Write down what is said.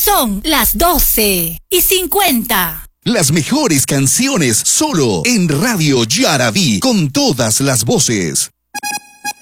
Son las 12:50. Las mejores canciones solo en Radio Yaraví, con todas las voces.